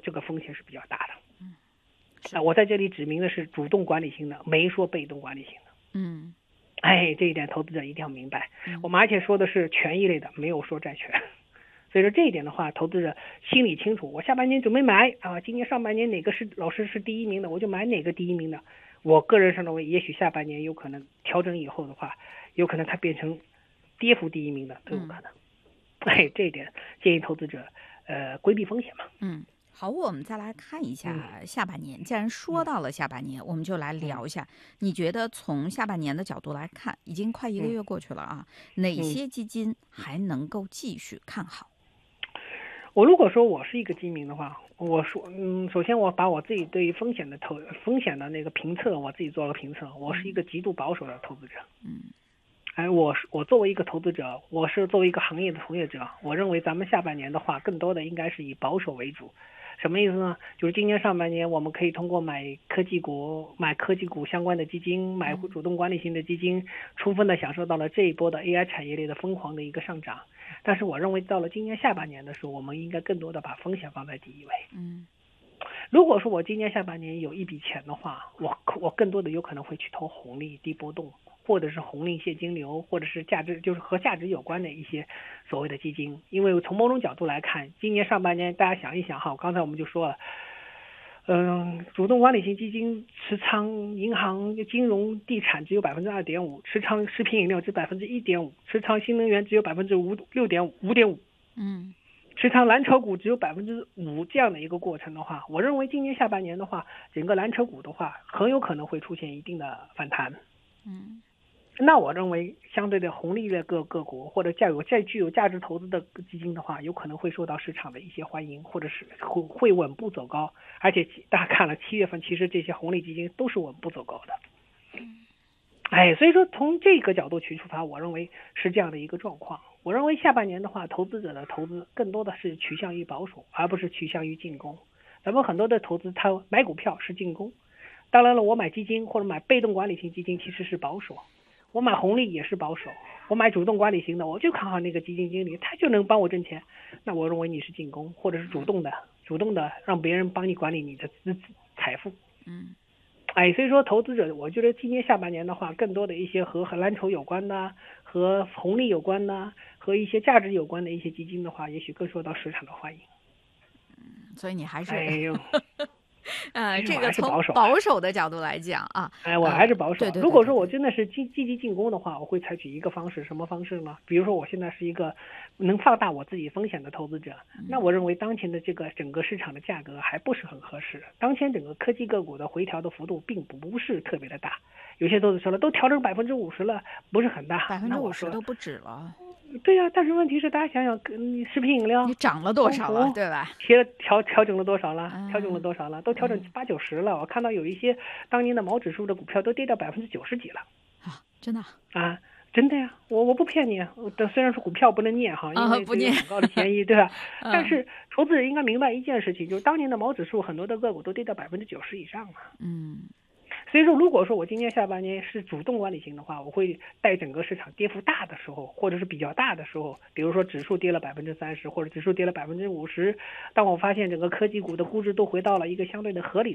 这个风险是比较大的。 是我在这里指明的是主动管理型的，没说被动管理型的。这一点投资者一定要明白。我们而且说的是权益类的，没有说债权。所以说这一点的话，投资者心里清楚，我下半年准备买啊，今年上半年哪个是老师是第一名的，我就买哪个第一名的。我个人上认为，也许下半年有可能调整以后的话，有可能它变成跌幅第一名的都有可能。这一点建议投资者规避风险嘛。 好，我们再来看一下下半年。既然说到了下半年，我们就来聊一下。你觉得从下半年的角度来看，已经快1个月过去了啊，哪些基金还能够继续看好？ 我如果说我是一个基民的话，我说，首先我把我自己对于风险的那个评测，我自己做了评测，我是一个极度保守的投资者。我作为一个投资者，我是作为一个行业的从业者，我认为咱们下半年的话，更多的应该是以保守为主。什么意思呢？就是今年上半年我们可以通过买科技股相关的基金，买主动管理型的基金，充分的享受到了这一波的 AI 产业类的疯狂的一个上涨。但是我认为到了今年下半年的时候，我们应该更多的把风险放在第一位。如果说我今年下半年有一笔钱的话，我更多的有可能会去投红利低波动，或者是红利现金流，或者是就是和价值有关的一些所谓的基金。因为从某种角度来看，今年上半年大家想一想哈，刚才我们就说了，主动管理型基金持仓银行、金融、地产只有2.5%，持仓食品饮料只1.5%，持仓新能源只有5.5%，持仓蓝筹股只有5%这样的一个过程的话，我认为今年下半年的话，整个蓝筹股的话很有可能会出现一定的反弹。那我认为相对的红利的个股或者再具有价值投资的基金的话，有可能会受到市场的一些欢迎，或者是会稳步走高。而且大家看了7月份，其实这些红利基金都是稳步走高的。所以说从这个角度去出发，我认为是这样的一个状况。我认为下半年的话，投资者的投资更多的是趋向于保守，而不是趋向于进攻。咱们很多的投资，他买股票是进攻。当然了，我买基金或者买被动管理型基金其实是保守。我买红利也是保守，我买主动管理型的，我就看好那个基金经理，他就能帮我挣钱。那我认为你是进攻，或者是主动的让别人帮你管理你的财富。所以说投资者，我觉得今年下半年的话，更多的一些和蓝筹有关的、和红利有关的、和一些价值有关的一些基金的话，也许更受到市场的欢迎。 所以你还是这个从保守的角度来讲啊， 我还是保守。 对。 如果说我真的是积极进攻的话，我会采取一个方式，什么方式呢？比如说我现在是一个能放大我自己风险的投资者，那我认为当前的这个整个市场的价格还不是很合适。当前整个科技个股的回调的幅度并不是特别的大，有些投资者说了，都调整50%了，不是很大 ，50%都不止了。 对呀，但是问题是，大家想想，食品饮料你涨了多少了，对吧？ 调整了多少了？调整了多少了？都调整80%-90%了。我看到有一些当年的毛指数的股票都跌到90%几了。 真的真的呀，我不骗你。虽然说股票不能念哈，因为有广告的嫌疑，对吧？但是投资人应该明白一件事情，就是当年的毛指数很多的个股都跌到90%以上了。所以说，如果说我今年下半年是主动管理型的话，我会在整个市场跌幅大的时候，或者是比较大的时候，比如说指数跌了30%，或者指数跌了50%，当我发现整个科技股的估值都回到了一个相对的合理